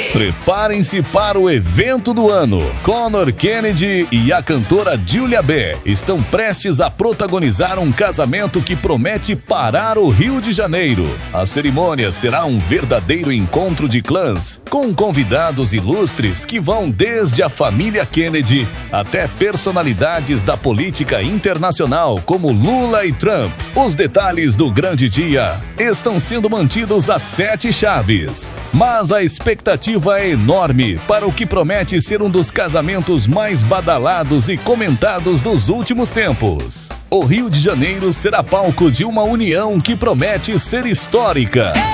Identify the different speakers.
Speaker 1: Preparem-se para o evento do ano. Conor Kennedy e a cantora Julia B estão prestes a protagonizar um casamento que promete parar o Rio de Janeiro. A cerimônia será um verdadeiro encontro de clãs, com convidados ilustres que vão desde a família Kennedy até personalidades da política internacional como Lula e Trump. Os detalhes do grande dia estão sendo mantidos a 7 chaves, mas a expectativa é enorme para o que promete ser um dos casamentos mais badalados e comentados dos últimos tempos. O Rio de Janeiro será palco de uma união que promete ser histórica.